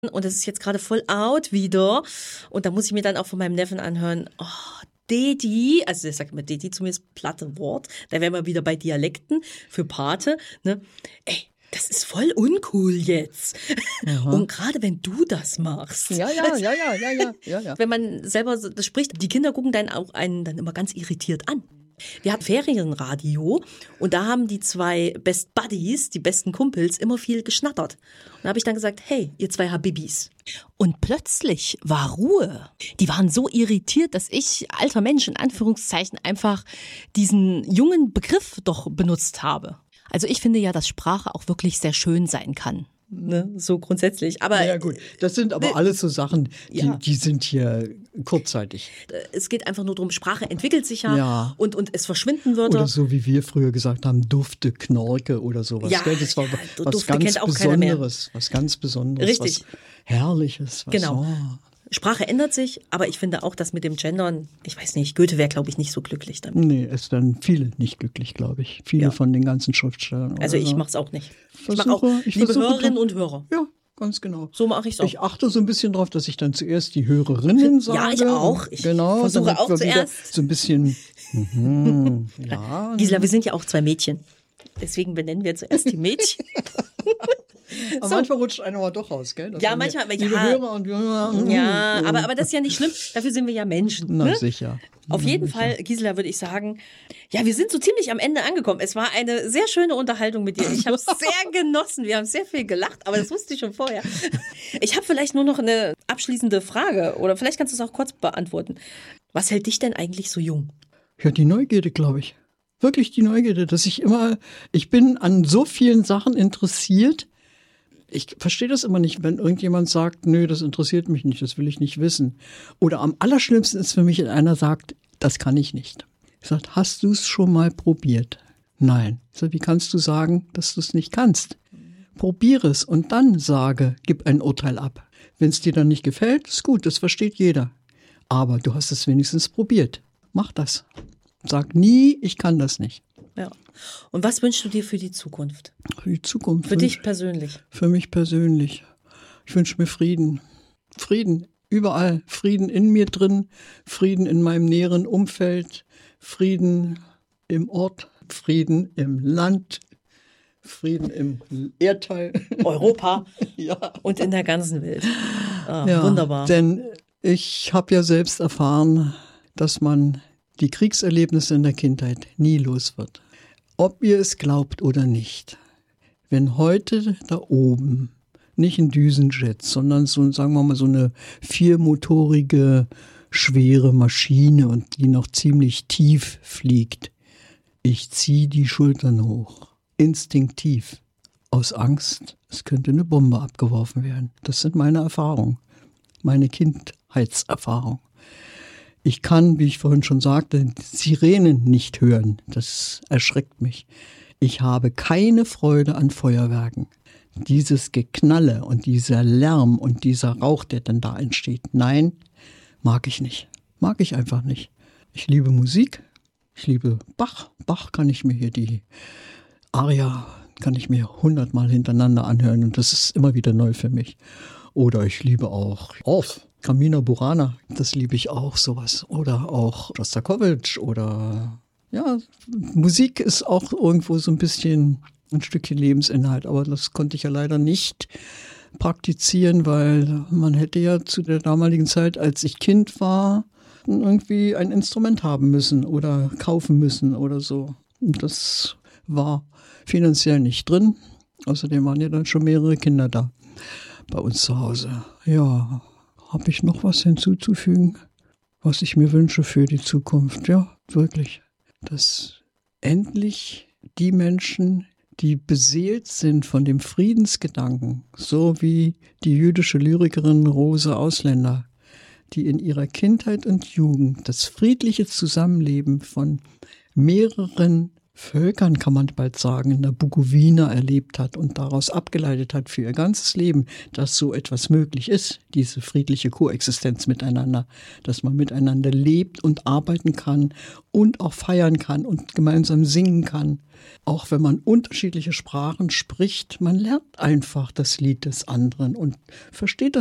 Und das ist jetzt gerade voll out wieder. Und da muss ich mir dann auch von meinem Neffen anhören, oh, Dedi, also der sagt immer Dedi, zumindest platte Wort, da wären wir wieder bei Dialekten für Pate, ne? Ey, das ist voll uncool jetzt. Aha. Und gerade wenn du das machst. Ja. Wenn man selber das spricht, die Kinder gucken dann auch einen dann immer ganz irritiert an. Wir hatten Ferienradio und da haben die 2 Best Buddies, die besten Kumpels, immer viel geschnattert. Und da habe ich dann gesagt, hey, ihr 2 Habibis. Und plötzlich war Ruhe. Die waren so irritiert, dass ich, alter Mensch, in Anführungszeichen, einfach diesen jungen Begriff doch benutzt habe. Also ich finde ja, dass Sprache auch wirklich sehr schön sein kann. Ne, so grundsätzlich. Aber ja gut, das sind aber alles so Sachen, die sind hier kurzzeitig. Es geht einfach nur darum, Sprache entwickelt sich ja. Und es verschwinden Wörter. Oder so wie wir früher gesagt haben, Dufte, Knorke oder sowas. Ja, das war was Dufte ganz kennt auch Besonderes. Was ganz Besonderes. Richtig. Was Herrliches. Was, genau. Sprache ändert sich, aber ich finde auch, dass mit dem Gendern, ich weiß nicht, Goethe wäre, glaube ich, nicht so glücklich damit. Nee, es werden viele nicht glücklich, glaube ich. Viele von den ganzen Schriftstellern. Also ich mache es auch nicht. Ich mache auch, liebe Hörerinnen und Hörer. Ja, ganz genau. So mache ich es auch. Ich achte so ein bisschen drauf, dass ich dann zuerst die Hörerinnen sage. Ja, ich auch. Ich versuche auch zuerst. So ein bisschen, ja. Gisela, wir sind ja auch 2 Mädchen. Deswegen benennen wir zuerst die Mädchen. Aber manchmal rutscht einer aber doch raus, gell? Ja, manchmal. Hörer und ja, aber das ist ja nicht schlimm. Dafür sind wir ja Menschen. Na ne? sicher. Auf jeden Fall, Gisela, würde ich sagen, ja, wir sind so ziemlich am Ende angekommen. Es war eine sehr schöne Unterhaltung mit dir. Ich habe es sehr genossen. Wir haben sehr viel gelacht, aber das wusste ich schon vorher. Ich habe vielleicht nur noch eine abschließende Frage oder vielleicht kannst du es auch kurz beantworten. Was hält dich denn eigentlich so jung? Ja, die Neugierde, glaube ich. Wirklich die Neugierde, dass ich bin an so vielen Sachen interessiert. Ich verstehe das immer nicht, wenn irgendjemand sagt, nö, das interessiert mich nicht, das will ich nicht wissen. Oder am allerschlimmsten ist für mich, wenn einer sagt, das kann ich nicht. Ich sage, hast du es schon mal probiert? Nein. Ich sage, wie kannst du sagen, dass du es nicht kannst? Probiere es und dann gib ein Urteil ab. Wenn es dir dann nicht gefällt, ist gut, das versteht jeder. Aber du hast es wenigstens probiert. Mach das. Sag nie, ich kann das nicht. Ja. Und was wünschst du dir für die Zukunft? Für die Zukunft? Für dich persönlich? Für mich persönlich. Ich wünsche mir Frieden. Frieden, überall. Frieden in mir drin, Frieden in meinem näheren Umfeld, Frieden im Ort, Frieden im Land, Frieden im Erdteil. Europa ja. Und in der ganzen Welt. Ja, wunderbar. Denn ich habe ja selbst erfahren, dass man die Kriegserlebnisse in der Kindheit nie los wird. Ob ihr es glaubt oder nicht, wenn heute da oben nicht ein Düsenjet, sondern so, sagen wir mal, so eine 4-motorige, schwere Maschine und die noch ziemlich tief fliegt, ich ziehe die Schultern hoch, instinktiv, aus Angst, es könnte eine Bombe abgeworfen werden. Das sind meine Erfahrungen, meine Kindheitserfahrung. Ich kann, wie ich vorhin schon sagte, Sirenen nicht hören. Das erschreckt mich. Ich habe keine Freude an Feuerwerken. Dieses Geknalle und dieser Lärm und dieser Rauch, der dann da entsteht, nein, mag ich nicht. Mag ich einfach nicht. Ich liebe Musik. Ich liebe Bach. Bach kann ich mir hier die Aria, kann ich mir 100-mal hintereinander anhören und das ist immer wieder neu für mich. Oder ich liebe auch Carmina Burana, das liebe ich auch, sowas. Oder auch Schostakowitsch oder, ja, Musik ist auch irgendwo so ein bisschen ein Stückchen Lebensinhalt. Aber das konnte ich ja leider nicht praktizieren, weil man hätte ja zu der damaligen Zeit, als ich Kind war, irgendwie ein Instrument haben müssen oder kaufen müssen oder so. Und das war finanziell nicht drin. Außerdem waren ja dann schon mehrere Kinder da bei uns zu Hause. Ja. Habe ich noch was hinzuzufügen, was ich mir wünsche für die Zukunft? Ja, wirklich. Dass endlich die Menschen, die beseelt sind von dem Friedensgedanken, so wie die jüdische Lyrikerin Rose Ausländer, die in ihrer Kindheit und Jugend das friedliche Zusammenleben von mehreren Völkern, kann man bald sagen, in der Bukowina erlebt hat und daraus abgeleitet hat für ihr ganzes Leben, dass so etwas möglich ist, diese friedliche Koexistenz miteinander, dass man miteinander lebt und arbeiten kann und auch feiern kann und gemeinsam singen kann. Auch wenn man unterschiedliche Sprachen spricht, man lernt einfach das Lied des anderen und versteht